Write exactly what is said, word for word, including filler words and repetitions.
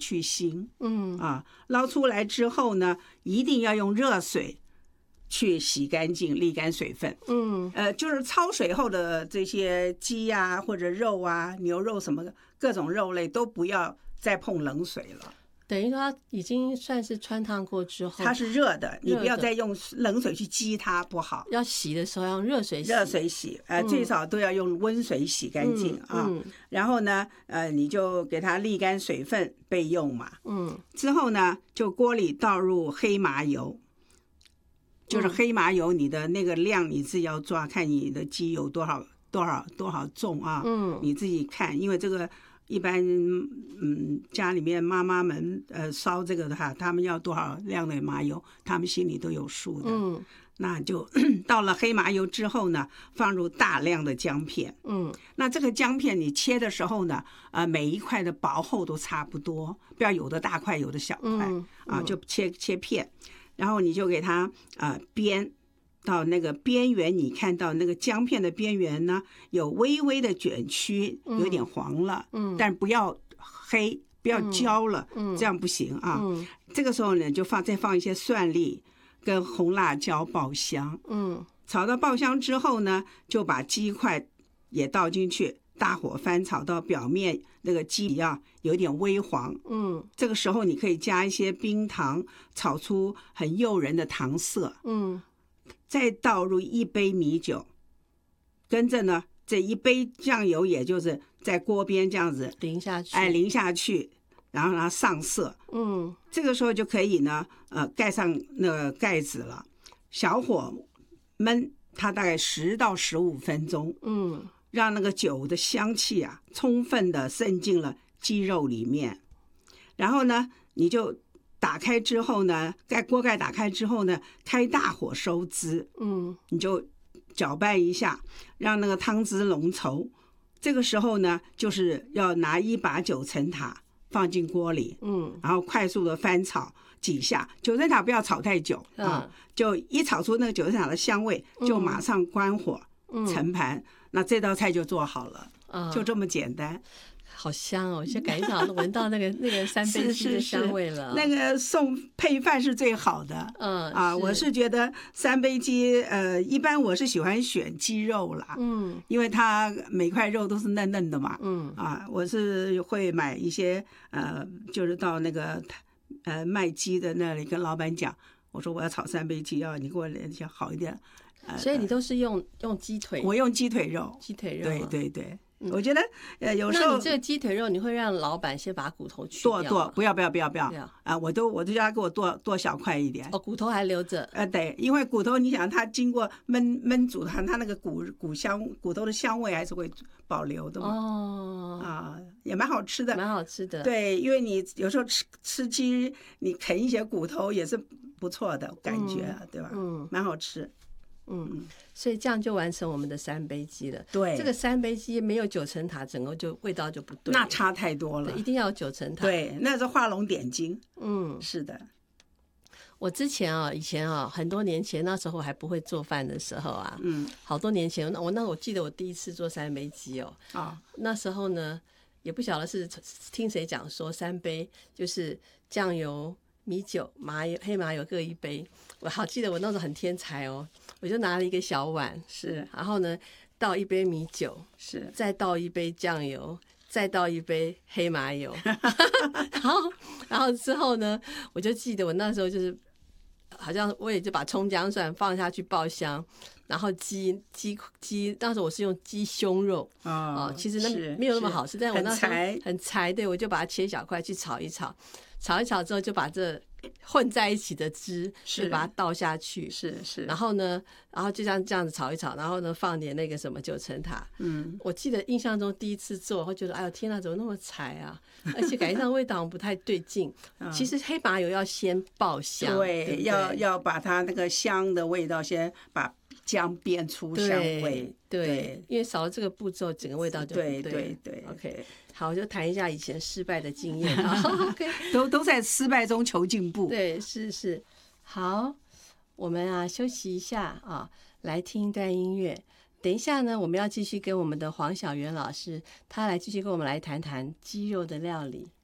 去腥。 嗯啊，捞出来之后呢，一定要用热水去洗干净，沥干水分。 嗯， 呃，就是焯水后的这些鸡啊，或者肉啊，牛肉什么的各种肉类都不要再碰冷水了。 等于说它已经算是穿烫过之后， 它是热的，你不要热的再用冷水去激它，不好。 要洗的时候要用热水洗， 热水洗，呃， 嗯最少都要用温水洗干净啊。 嗯嗯然后呢，呃，你就给它沥干水分备用嘛。 嗯之后呢，就锅里倒入黑麻油，就是黑麻油，你的那个量你自己要抓，看你的鸡有多少多少多少重啊， 嗯你自己看，因为这个。一般，嗯，家里面妈妈们，呃，烧这个的话，他们要多少量的麻油，他们心里都有数的。 嗯那就到了黑麻油之后呢，放入大量的姜片。 嗯那这个姜片你切的时候呢，呃，每一块的薄厚都差不多，不要有的大块，有的小块、 嗯啊，就切切片，然后你就给它呃煸。到那个边缘，你看到那个姜片的边缘呢，有微微的卷曲，有点黄了， 嗯， 但不要黑，不要焦了， 嗯， 这样不行啊。 嗯， 这个时候呢，就放再放一些蒜粒跟红辣椒爆香， 嗯， 炒到爆香之后呢，就把鸡块也倒进去，大火翻炒到表面那个鸡啊有点微黄， 嗯， 这个时候你可以加一些冰糖，炒出很诱人的糖色， 嗯。 再倒入一杯米酒，跟着呢这一杯酱油，也就是在锅边这样子淋下去， 哎淋下去，然后让它上色。 嗯， 这个时候就可以呢，呃，盖上那个盖子了，小火焖它大概十到十五分钟， 嗯， 让那个酒的香气啊，充分的渗进了鸡肉里面。然后呢，你就打开之后呢，盖锅盖打开之后呢，开大火收汁， 嗯， 你就搅拌一下，让那个汤汁浓稠。这个时候呢，就是要拿一把九层塔放进锅里， 嗯， 然后快速的翻炒几下。九层塔不要炒太久、 嗯、 啊，就一炒出那个九层塔的香味，就马上关火、 嗯、 盛盘，那这道菜就做好了， 嗯、 就这么简单。 好香哦！现在感觉好像闻到那个那个三杯鸡的香味了。 是是是，那个送配饭是最好的。 嗯啊，我是觉得三杯鸡，呃，一般我是喜欢选鸡肉啦， 嗯， 因为它每块肉都是嫩嫩的嘛。 嗯， 啊，我是会买一些，呃，就是到那个呃卖鸡的那里跟老板讲，我说我要炒三杯鸡，要你给我联系好一点。呃、 所以你都是用用鸡腿？ 我用鸡腿肉。鸡腿肉、啊。 对对对。我觉得呃有时候， 那你这个鸡腿肉，你会让老板先把骨头去掉？ 剁剁，不要不要不要不要啊！我都我都叫他给我剁剁小块一点。 哦，骨头还留着。 呃，对，因为骨头你想它经过焖焖煮，它它那个骨骨香骨头的香味还是会保留的嘛。 哦， 啊，也蛮好吃的， 蛮好吃的。 对，因为你有时候吃吃鸡，你啃一些骨头也是不错的感觉，嗯、对吧？嗯，蛮好吃。 嗯，所以这样就完成我们的三杯鸡了。 对， 这个三杯鸡没有九层塔，整个就味道就不对， 那差太多了。 一定要有九层塔。 对，那是画龙点睛。 嗯， 是的。 我之前啊，以前啊，很多年前，那时候还不会做饭的时候啊，嗯，好多年前，我那我记得我第一次做三杯鸡哦，啊，那时候呢，也不晓得是听谁讲说三杯就是酱油、米酒、麻油、黑麻油各一杯。我好记得我那时候很天才哦，我就拿了一个小碗， 是， 然后呢倒一杯米酒， 是， 再倒一杯酱油，再倒一杯黑麻油，然后然后之后呢，我就记得我那时候就是好像我也就把葱姜蒜放下去爆香，然后鸡鸡鸡那时候我是用鸡胸肉啊、哦，其实那没有那么好吃，但我那时候很柴，对，我就把它切小块去炒一炒，炒一炒之后就把这混在一起的汁就把它倒下去， 是是， 然后呢，然后就这样这样子炒一炒，然后呢放点那个什么九层塔，嗯，我记得印象中第一次做，我觉得哎呦天哪，怎么那么柴啊？而且感觉上味道不太对劲。其实黑麻油要先爆香， 对， 对对要要把它那个香的味道先把姜煸出香味， 对，对，因为少了这个步骤，整个味道就不对。 对对对 ，OK。好，我就谈一下以前失败的经验。OK， 都都在失败中求进步。 对，是是。好，我们啊休息一下啊，来听一段音乐。等一下呢，我们要继续跟我们的黄小媛老师，他来继续跟我们来谈谈鸡肉的料理。